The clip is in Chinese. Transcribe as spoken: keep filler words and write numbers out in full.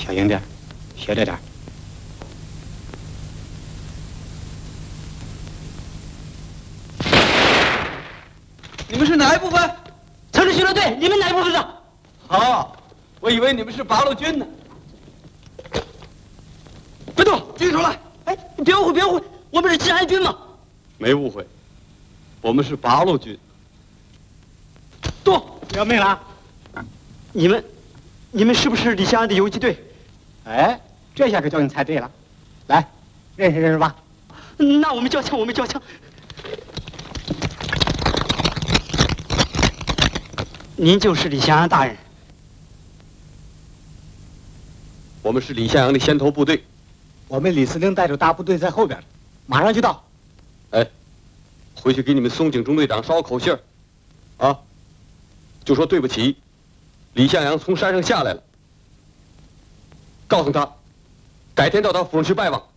小心点，斜着点。 你们是哪一部分？ 城市巡逻队，你们哪一部分的？ 好，我以为你们是八路军呢。别动，举手来！ 哎，别误会，别误会，我们是治安军嘛。 没误会，我们是八路军。 动！ 要命了！ 你们，你们是不是李香安的游击队？ 哎，这下可叫你猜对了。来，认识认识吧。 那我们交枪，我们交枪。您就是李香安大人。 我们是李向阳的先头部队。 我们李司令带着大部队在后边，马上就到。 哎，回去给你们松井中队长捎口信儿，啊，就说对不起，李向阳从山上下来了，告诉他，改天到他府上去拜访。